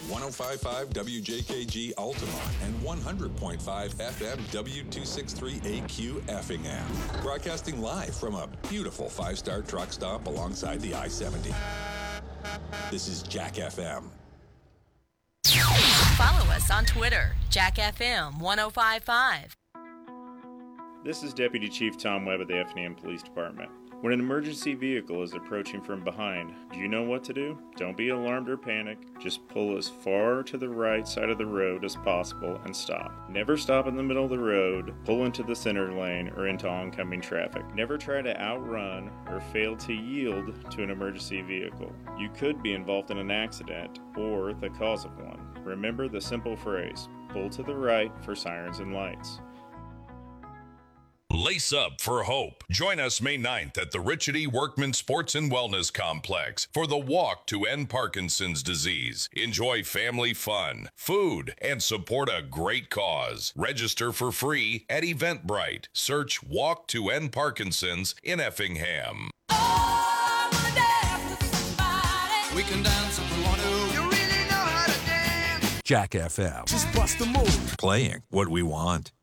105.5 WJKG Altamont and 100.5 FM W263AQ Effingham. Broadcasting live from a beautiful five-star truck stop alongside the I-70. This is Jack FM. Follow us on Twitter, Jack FM 1055. This is Deputy Chief Tom Webb of the Effingham Police Department. When an emergency vehicle is approaching from behind, do you know what to do? Don't be alarmed or panic. Just pull as far to the right side of the road as possible and stop. Never stop in the middle of the road, pull into the center lane, or into oncoming traffic. Never try to outrun or fail to yield to an emergency vehicle. You could be involved in an accident or the cause of one. Remember the simple phrase, pull to the right for sirens and lights. Lace up for hope. Join us May 9th at the Richard E. Workman Sports and Wellness Complex for the Walk to End Parkinson's Disease. Enjoy family fun, food, and support a great cause. Register for free at Eventbrite. Search Walk to End Parkinson's in Effingham. We can dance if we want to. You really know how to dance. Jack FM. Just bust the move. Playing what we want.